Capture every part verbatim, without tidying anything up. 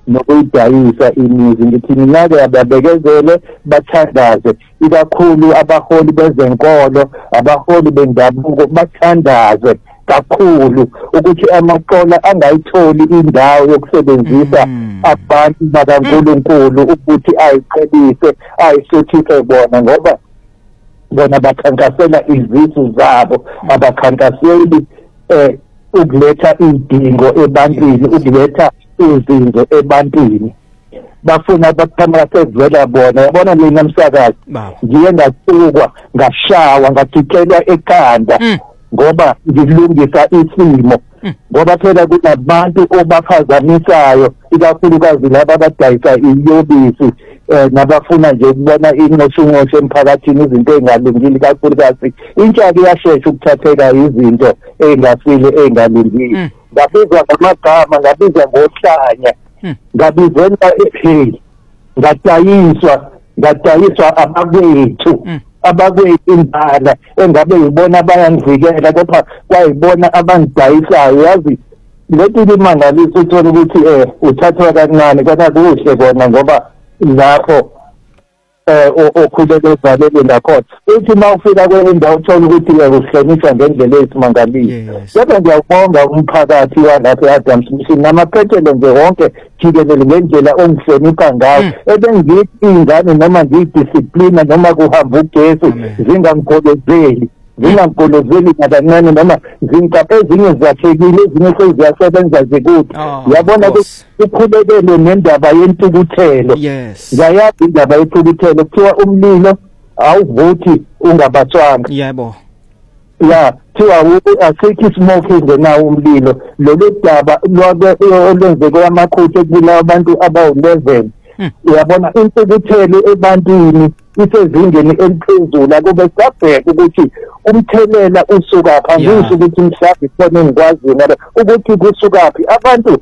nokuyidayisa imizi. Ngithi mina-ke ababekezele bathandaze, ikakhulu abaholi bezenkolo, abaholi bendabuko bathandaze kakhulu ukuthi amaqola angayitholi indawo yokusebenzisa abantu bakaNkulunkulu ukuthi ayiqhelise ayisuthise bona, ngoba bona bakhankasela izisu zabo, abakhankaseli eh ukuletha idingo ebantwini, ukuletha izinto ebantwini. Bafuna bakuthama sezwela bona. Yabona mina Msakazi, ngiye ngathukwa, ngashawa, ngatikelwa ekhanda ngoba ngilungisa isimo, ngoba phela kunabantu obaphazamisayo, ikakhulukazi laba abadayisa iyobisi eh nabafuna nje ukubona inqoshungosho emphakathini, izinto ezingalungile, kakhulukazi intsha-ke iyashesha ukuthatheka izinto ey'ngasile ey'ngalungile. Ngabizwa ngamagama, ngabizwa ngohlanya, ngabizelwa epheli, ngadayiswa ngadayiswa abakwethu abakwethu indala engabe yibona bayangivikela, kodwa kwayibona abangidayisayo. Yazi lethi limangalisa uthola ukuthi eh uthathwa kancane, kodwa kuhle kona ngoba lapho eh okhuleke evalele lakhona uthi mawufika kwendawo uthola ukuthi uyakuhlonishwa ngendlela ezimangalile. Kodwa ngiyabonga umphakathi walapha eAdams Mission namaphethelo nje wonke jikelele ngendlela ongihlonipha ngayo. Ebengithi ingane noma ngiyidiscipline noma kuhamba ugesi zingangigolozeli, zingangigolozeli kancane, noma zinkape ezinye ziyahlekile, ezinye seziyasebenza zikude. Yabona kuqhubekele nendaba yentukuthelo. Ngayazi indaba yentukuthelo, kuthiwa umlilo awuvuthi ungabathwanga. Yebo. Ya, kuthiwa asikho ismoking nawo umlilo. Lolu daba olwenzeke kwamakhuthe kula abantu abawu-eleven. Uyabona intukuthelo ebantwini isezingeni eliphezulu. Akube sabheka ukuthi umthelela usukaphi, ngisho ukuthi mhlawumbe khona engikwaziyo ngoba ukuthi kusukaphi abantu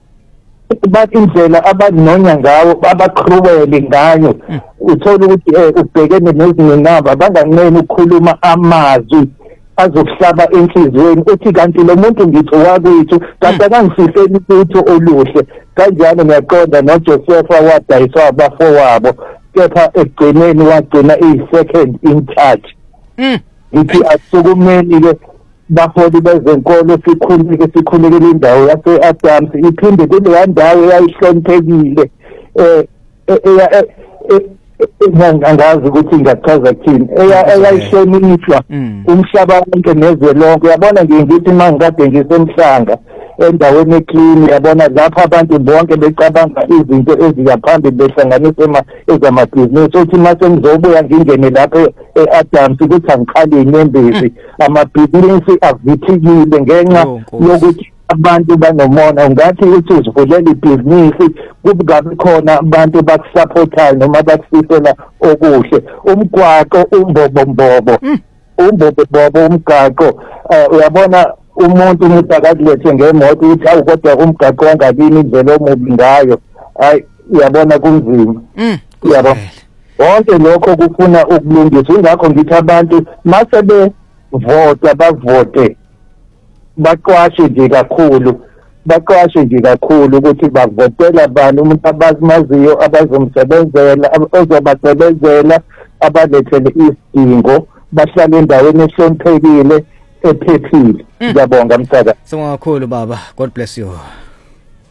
bathi indlela abanonya ngawo, abaqhubele ngayo. Uthola ukuthi ubhekene nezingqinamba, banganqeni ukukhuluma amazwi azokuhlaba enhlizweni, uthi kanti lo muntu ngithi wakwethu, kanti akangifihleli lutho oluhle. Kanjalo ngiyaqonda noJosepha wadayiswa abafowabo, kepha ekugcineni wagcina iyi-second in charge. Ngithi asukumeni-ke baholi bezenkolo, sikhuleke sikhulekele indawo yase-Adams, iphinde kuleya ndawo eyayihloniphekile angazi ukuthi ngachaza kuthini, eyayihlonishwa umhlaba wonke nezwe lonke. Uyabona ngithi uma ngikade ngisemhlanga endaweni eclean, yabona lapho abantu bonke becabanga izinto eziyaphambili, behlanganisa ezamabhizinisi. Uthi uma sengizobuya ngingene lapho e-Adams ukuthi angiqale inyembezi, amabhizinisi avithikile ngenxa yokuthi abantu banomona. Ungathi uthi uzivulela ibhizinisi kungabi khona abantu bakusapothayo noma bakusifela okuhle. Umgwaqo umbobombobo, umbobombobo umgaqo. Uyabona umuntu umuntu akakulethe ngemoto ukuthi awu kodwa umgaqo wangakini indlela omubi ngayo. Hayi, uyabona kunzima. Uyabona wonke lokho kufuna ukulungiswa. Ingakho ngithi abantu mase bevota bavote baqwashe nje kakhulu, baqwashe nje kakhulu ukuthi bavotela abantu, umuntu abazimaziyo abazomsebenzela, ozobasebenzela, abalethele isidingo, bahlale endaweni ehloniphekile ephephile. Ngiyabonga Msakazi. Sibonga kakhulu baba. God bless you.